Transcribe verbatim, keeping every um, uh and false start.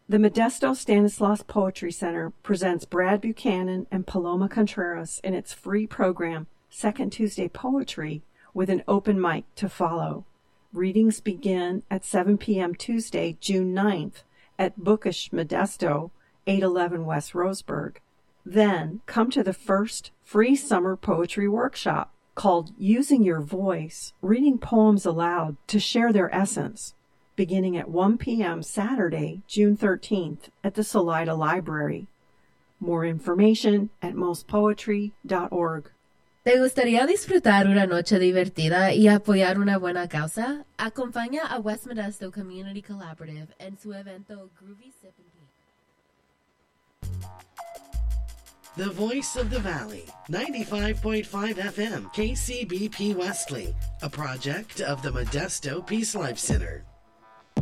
The Modesto Stanislaus Poetry Center presents Brad Buchanan and Paloma Contreras in its free program, Second Tuesday Poetry, with an open mic to follow. Readings begin at seven p.m. Tuesday, June ninth, at Bookish Modesto, eight eleven West Roseburg. Then come to the first free summer poetry workshop called Using Your Voice, Reading Poems Aloud to Share Their Essence, beginning at one p.m. Saturday, June thirteenth, at the Salida Library. More information at most poetry dot org. ¿Te gustaría disfrutar una noche divertida y apoyar una buena causa? Acompaña a West Modesto Community Collaborative en su evento Groovy Sip and Paint. The Voice of the Valley, ninety-five point five F M, K C B P Wesley, a project of the Modesto Peace Life Center.